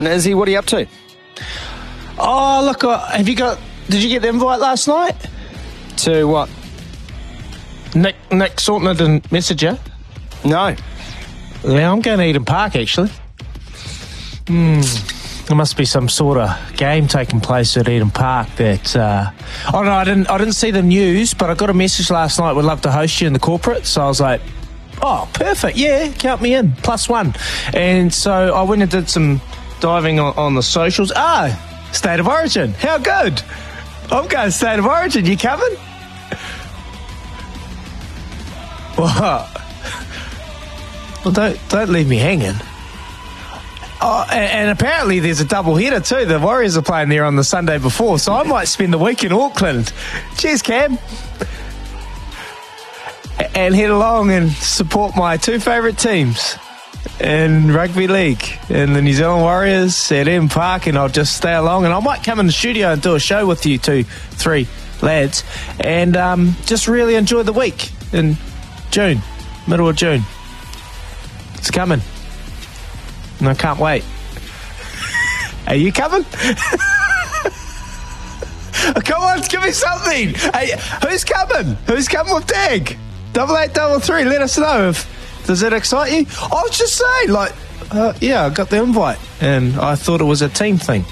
Izzy, what are you up to? Oh, look, did you get the invite last night? To what? Nick Sautner didn't message you? No. Yeah, I'm going to Eden Park, actually. There must be some sort of game taking place at Eden Park that... Oh, no, I didn't see the news, but I got a message last night, we'd love to host you in the corporate, so I was like, oh, perfect, yeah, count me in, +1. And so I went and did some diving on the socials. State of Origin, how good? I'm going State of Origin, you coming? What? Well, don't leave me hanging. Oh, and apparently there's a double header too. The Warriors are playing there on the Sunday before, so I might spend the week in Auckland. Cheers, Cam. And head along and support my two favourite teams in rugby league, and the New Zealand Warriors at Eden Park, and I'll just stay along, and I might come in the studio and do a show with you 2-3 lads, and just really enjoy the week in June, middle of June. It's coming. And I can't wait. Are you coming? Come on, give me something. Hey, who's coming? Who's coming with Dag? 8833, let us know. Does it excite you? I was just saying, yeah, I got the invite, and I thought it was a team thing.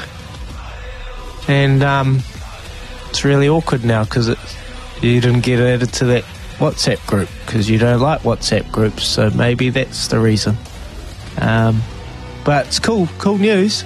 And it's really awkward now because you didn't get added to that WhatsApp group because you don't like WhatsApp groups, so maybe that's the reason. But it's cool news.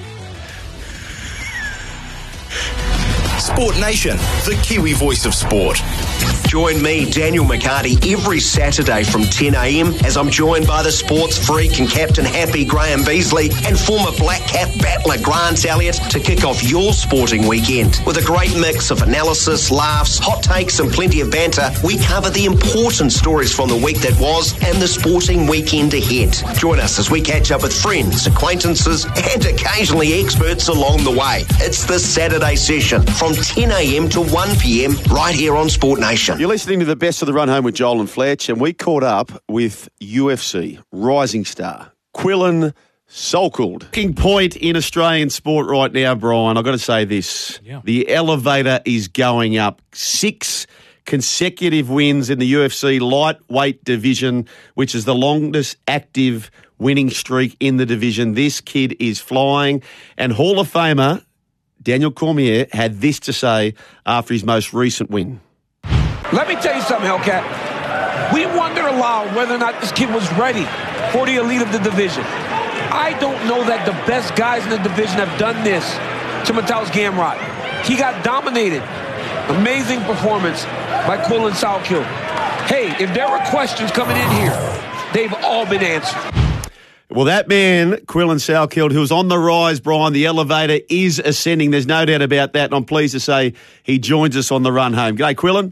Sport Nation, the Kiwi voice of sport. Join me, Daniel McCarty, every Saturday from 10 a.m. as I'm joined by the sports freak and captain happy Graham Beasley and former Black Cap battler Grant Elliott to kick off your sporting weekend. With a great mix of analysis, laughs, hot takes and plenty of banter, we cover the important stories from the week that was and the sporting weekend ahead. Join us as we catch up with friends, acquaintances and occasionally experts along the way. It's the Saturday session from 10 a.m. to 1 p.m. right here on Sport Nation. You're listening to the Best of the Run Home with Joel and Fletch, and we caught up with UFC rising star Quillan Salkeld. King point in Australian sport right now, Brian. I've got to say this. Yeah. The elevator is going up. 6 consecutive wins in the UFC lightweight division, which is the longest active winning streak in the division. This kid is flying. And Hall of Famer Daniel Cormier had this to say after his most recent win. Let me tell you something, Hellcat. We wondered aloud whether or not this kid was ready for the elite of the division. I don't know that the best guys in the division have done this to Mateusz Gamrot. He got dominated. Amazing performance by Quillan Salkeld. Hey, if there were questions coming in here, they've all been answered. Well, that man, Quillan Salkeld, who's on the rise, Brian, the elevator is ascending. There's no doubt about that, and I'm pleased to say he joins us on the run home. G'day, Quillan.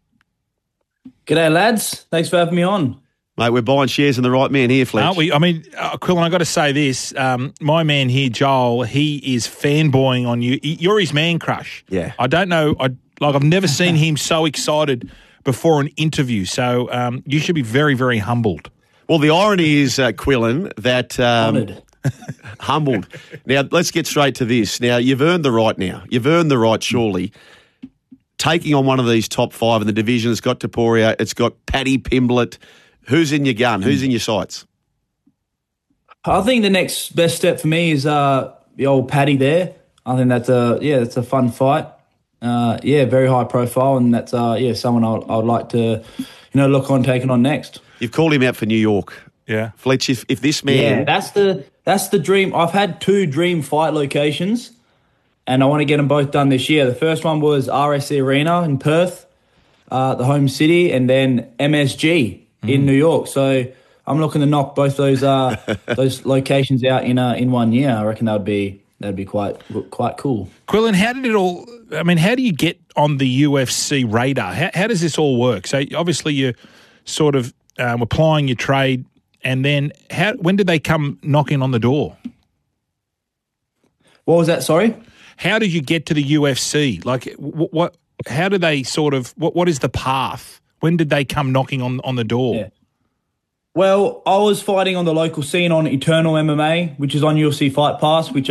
G'day, lads. Thanks for having me on. Mate, we're buying shares in the right man here, Fletch. Aren't we? I mean, Quillan, I've got to say this. My man here, Joel, he is fanboying on you. You're his man crush. Yeah. I don't know. I've never seen him so excited before an interview. So you should be very, very humbled. Well, the irony is, Quillan, that... humbled. Now, let's get straight to this. Now, you've earned the right now. You've earned the right, surely. Taking on one of these top 5 in the division, it's got Taporia, it's got Paddy Pimblett. Who's in your gun? Who's in your sights? I think the next best step for me is the old Paddy there. I think that's a fun fight. Very high profile, and that's someone I would like to look on taking on next. You've called him out for New York. Yeah. Fletch, if this man... Yeah, that's the dream. I've had 2 dream fight locations, and I want to get them both done this year. The first one was RSC Arena in Perth, the home city, and then MSG in New York. So I'm looking to knock both those those locations out in 1 year. I reckon that'd be quite cool. Quillan, how did it all? I mean, how do you get on the UFC radar? How does this all work? So obviously you're sort of applying your trade, and then when did they come knocking on the door? What was that? Sorry. How did you get to the UFC? Like, what? How do they sort of? What is the path? When did they come knocking on the door? Yeah. Well, I was fighting on the local scene on Eternal MMA, which is on UFC Fight Pass, which